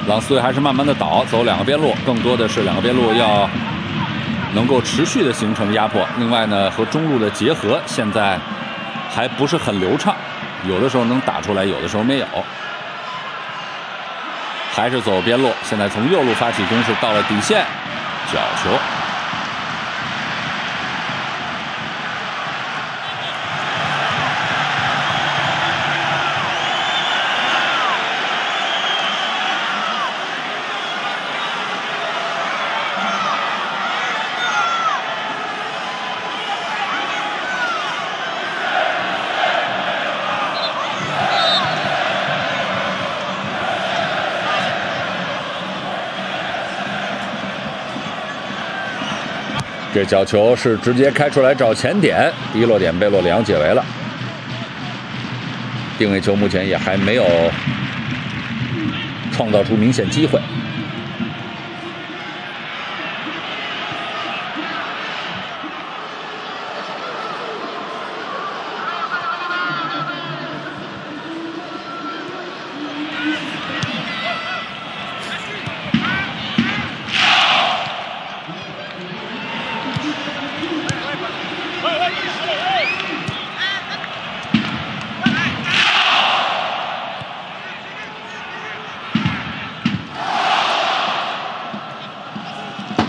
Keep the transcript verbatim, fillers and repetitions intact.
朗斯队还是慢慢的倒，走两个边路，更多的是两个边路要能够持续的形成压迫。另外呢，和中路的结合现在还不是很流畅，有的时候能打出来，有的时候没有。还是走边路，现在从右路发起攻势，到了底线，角球。 这角球是直接开出来找前点，第一落点被洛里昂解围了。定位球目前也还没有创造出明显机会。